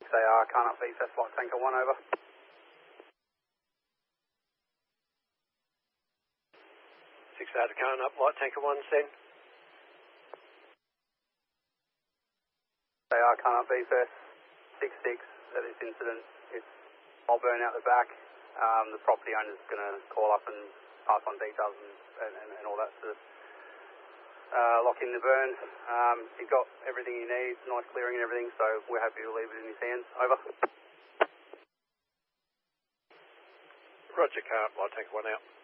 6AR, Carnut VFS, Light Tanker 1, over. 6AR to Carnut, Light Tanker 1, send. 6AR, Carnut VFS, 6-6, at this incident, it's all burn out the back. The property owner's going to call up and pass on details and all that sort of lock in the burn. He's got everything he needs, nice clearing and everything, so we're happy to leave it in his hands. Over. Roger, Carnut, Light Tanker 1 out.